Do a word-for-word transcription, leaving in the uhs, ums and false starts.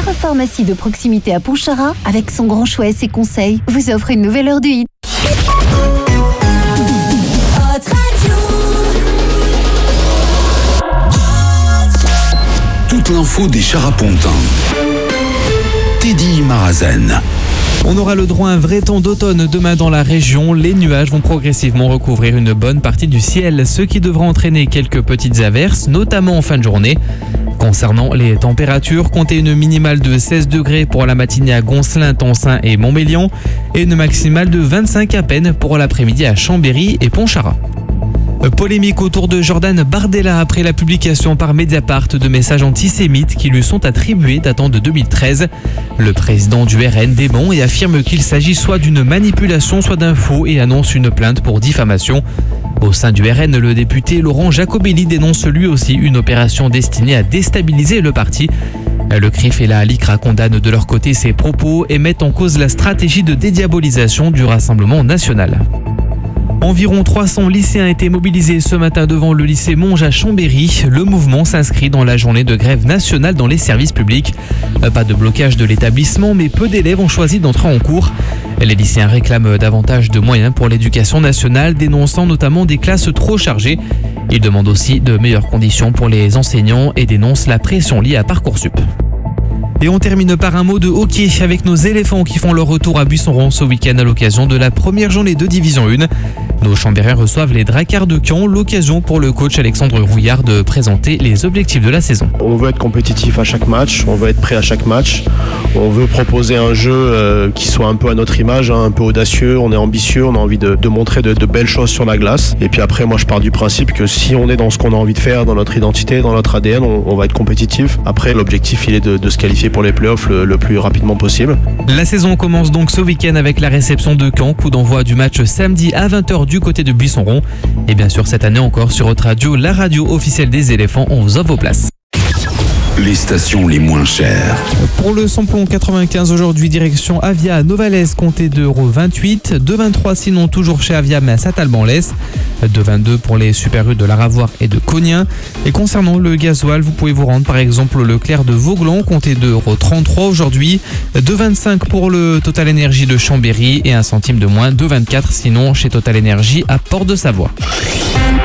votre pharmacie de proximité à Pontcharrat, avec son grand choix et ses conseils, vous offre une nouvelle heure du hit. Toute l'info des Charapontins. Teddy Marazen. On aura le droit à un vrai temps d'automne demain dans la région. Les nuages vont progressivement recouvrir une bonne partie du ciel, ce qui devra entraîner quelques petites averses, notamment en fin de journée. Concernant les températures, comptez une minimale de seize degrés pour la matinée à Gonslin, Tonsin et Montmélian et une maximale de vingt-cinq à peine pour l'après-midi à Chambéry et Pontcharrat. Polémique autour de Jordan Bardella après la publication par Mediapart de messages antisémites qui lui sont attribués datant de deux mille treize. Le président du R N dément et affirme qu'il s'agit soit d'une manipulation, soit d'un faux et annonce une plainte pour diffamation. Au sein du R N, le député Laurent Jacobelli dénonce lui aussi une opération destinée à déstabiliser le parti. Le C R I F et la LICRA condamnent de leur côté ces propos et mettent en cause la stratégie de dédiabolisation du Rassemblement national. Environ trois cents lycéens étaient mobilisés ce matin devant le lycée Monge à Chambéry. Le mouvement s'inscrit dans la journée de grève nationale dans les services publics. Pas de blocage de l'établissement, mais peu d'élèves ont choisi d'entrer en cours. Les lycéens réclament davantage de moyens pour l'éducation nationale, dénonçant notamment des classes trop chargées. Ils demandent aussi de meilleures conditions pour les enseignants et dénoncent la pression liée à Parcoursup. Et on termine par un mot de hockey avec nos éléphants qui font leur retour à Buisson-Rond ce week-end à l'occasion de la première journée de Division un. Nos Chambériens reçoivent les Dracards de Caen, l'occasion pour le coach Alexandre Rouillard de présenter les objectifs de la saison. On veut être compétitif à chaque match, on veut être prêt à chaque match. On veut proposer un jeu euh, qui soit un peu à notre image, hein, un peu audacieux, on est ambitieux, on a envie de, de montrer de, de belles choses sur la glace. Et puis après, moi je pars du principe que si on est dans ce qu'on a envie de faire, dans notre identité, dans notre A D N, on, on va être compétitif. Après, l'objectif il est de, de se qualifier pour les playoffs le, le plus rapidement possible. La saison commence donc ce week-end avec la réception de Caen, coup d'envoi du match samedi à vingt heures du côté de Buisson-Rond. Et bien sûr cette année encore sur votre radio, la radio officielle des éléphants, on vous offre vos places. Les stations les moins chères. Pour le samplon quatre-vingt-quinze aujourd'hui, direction Avia Novalaise, comptez deux euros vingt-huit, deux euros vingt-trois sinon toujours chez Avia mais à Saint-Alban-l'Est, deux euros vingt-deux pour les Super U de la Ravoire et de Cognin. Et concernant le gasoil, vous pouvez vous rendre par exemple au Leclerc de Vauglan, comptez deux euros trente-trois aujourd'hui, deux euros vingt-cinq pour le Total Énergie de Chambéry et un centime de moins, deux euros vingt-quatre sinon chez Total Énergie à Port-de-Savoie.